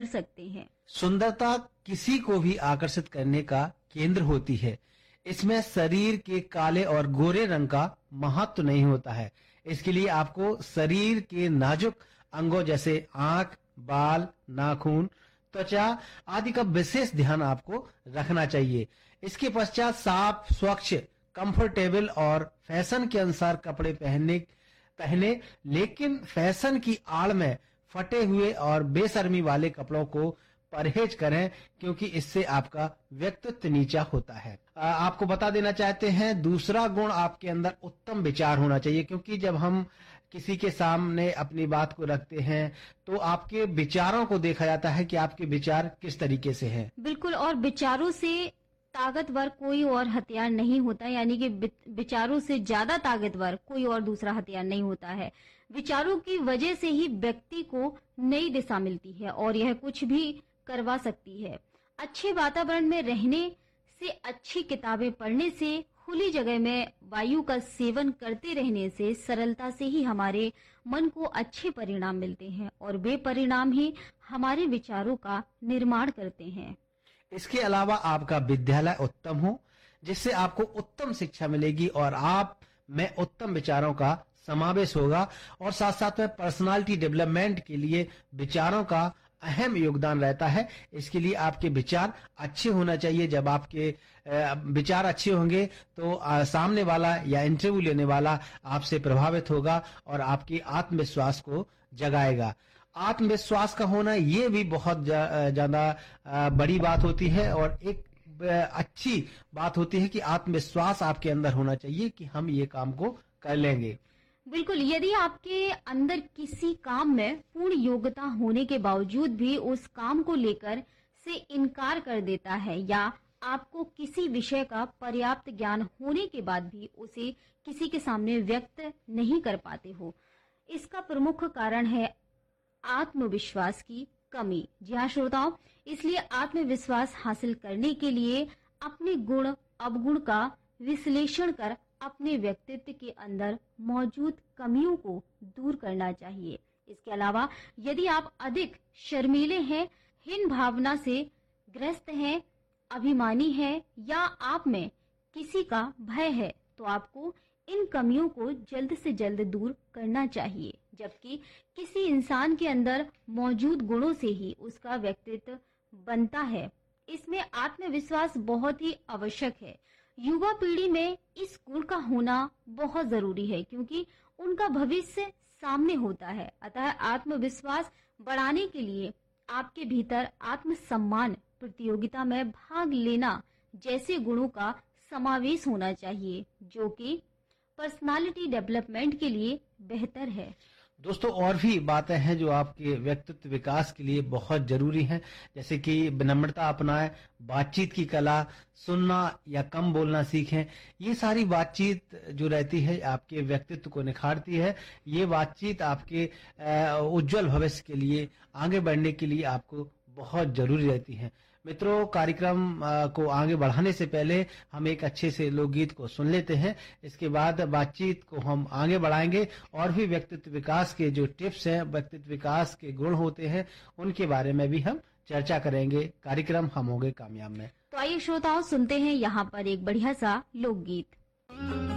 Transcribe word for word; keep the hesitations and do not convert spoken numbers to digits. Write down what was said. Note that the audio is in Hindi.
सकते हैं। सुंदरता किसी को भी आकर्षित करने का केंद्र होती है। इसमें शरीर के काले और गोरे रंग का महत्व नहीं होता है। इसके लिए आपको शरीर के नाजुक अंगों जैसे आंख, बाल, नाखून, त्वचा आदि का विशेष ध्यान आपको रखना चाहिए। इसके पश्चात साफ, स्वच्छ, कंफर्टेबल और फैशन के अनुसार कपड़े पहनने पहने लेकिन फैशन की आड़ में फटे हुए और बेशर्मी वाले कपड़ों को परहेज करें, क्योंकि इससे आपका व्यक्तित्व नीचा होता है। आ, आपको बता देना चाहते हैं, दूसरा गुण आपके अंदर उत्तम विचार होना चाहिए, क्योंकि जब हम किसी के सामने अपनी बात को रखते हैं तो आपके विचारों को देखा जाता है कि आपके विचार किस तरीके से हैं। बिल्कुल, और विचारों से ताकतवर कोई और हथियार नहीं होता, यानी कि विचारों से ज्यादा ताकतवर कोई और दूसरा हथियार नहीं होता है। विचारों की वजह से ही व्यक्ति को नई दिशा मिलती है और यह कुछ भी करवा सकती है। अच्छे वातावरण में रहने से, अच्छी किताबें पढ़ने से, खुली जगह में वायु का सेवन करते रहने से, सरलता से ही हमारे मन को अच्छे परिणाम मिलते हैं और वे परिणाम ही हमारे विचारों का निर्माण करते हैं। इसके अलावा आपका विद्यालय उत्तम हो, जिससे आपको उत्तम शिक्षा मिलेगी और आप में उत्तम विचारों का समावेश होगा, और साथ साथ में पर्सनालिटी डेवलपमेंट के लिए विचारों का अहम योगदान रहता है। इसके लिए आपके विचार अच्छे होना चाहिए। जब आपके विचार अच्छे होंगे तो सामने वाला या इंटरव्यू लेने वाला आपसे प्रभावित होगा और आपकी आत्मविश्वास को जगाएगा। आत्मविश्वास का होना ये भी बहुत ज्यादा बड़ी बात होती है और एक अच्छी बात होती है कि आत्मविश्वास आपके अंदर होना चाहिए कि हम ये काम को कर लेंगे। बिल्कुल, यदि आपके अंदर किसी काम में पूर्ण योग्यता होने के बावजूद भी उस काम को लेकर से इनकार कर देता है, या आपको किसी विषय का पर्याप्त ज्ञान होने के बाद भी उसे किसी के सामने व्यक्त नहीं कर पाते हो, इसका प्रमुख कारण है आत्मविश्वास की कमी। जी हाँ श्रोताओं, इसलिए आत्मविश्वास हासिल करने के लिए अपने गुण अवगुण का विश्लेषण कर अपने व्यक्तित्व के अंदर मौजूद कमियों को दूर करना चाहिए। इसके अलावा यदि आप अधिक शर्मीले हैं, हीन भावना से ग्रस्त हैं, अभिमानी हैं या आप में किसी का भय है, तो आपको इन कमियों को जल्द से जल्द दूर करना चाहिए। जबकि किसी इंसान के अंदर मौजूद गुणों से ही उसका व्यक्तित्व बनता है। इसमें आत्मविश्वास बहुत ही आवश्यक है। युवा पीढ़ी में इस गुण का होना बहुत जरूरी है, क्योंकि उनका भविष्य सामने होता है। अतः आत्मविश्वास बढ़ाने के लिए आपके भीतर आत्मसम्मान, प्रतियोगिता में भाग लेना जैसे गुणों का समावेश होना चाहिए, जो कि पर्सनालिटी डेवलपमेंट के लिए बेहतर है। दोस्तों, और भी बातें हैं जो आपके व्यक्तित्व विकास के लिए बहुत जरूरी हैं, जैसे कि विनम्रता अपनाएं, बातचीत की कला, सुनना या कम बोलना सीखें। ये सारी बातचीत जो रहती है आपके व्यक्तित्व को निखारती है। ये बातचीत आपके उज्जवल भविष्य के लिए, आगे बढ़ने के लिए आपको बहुत जरूरी रहती है। मित्रों, कार्यक्रम को आगे बढ़ाने से पहले हम एक अच्छे से लोकगीत को सुन लेते हैं। इसके बाद बातचीत को हम आगे बढ़ाएंगे और भी व्यक्तित्व विकास के जो टिप्स हैं, व्यक्तित्व विकास के गुण होते हैं, उनके बारे में भी हम चर्चा करेंगे। कार्यक्रम हम होंगे कामयाब में। तो आइए श्रोताओं, सुनते हैं यहाँ पर एक बढ़िया सा लोकगीत।